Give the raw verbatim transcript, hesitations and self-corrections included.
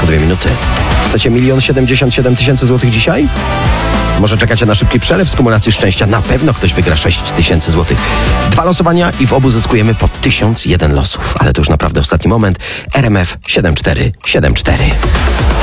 dwie minuty. Chcecie milion siedemdziesiąt siedem tysięcy złotych dzisiaj? Może czekacie na szybki przelew z kumulacji szczęścia? Na pewno ktoś wygra sześć tysięcy złotych. Dwa losowania i w obu zyskujemy po tysiąc jeden losów. Ale to już naprawdę ostatni moment. R M F siedem cztery siedem cztery.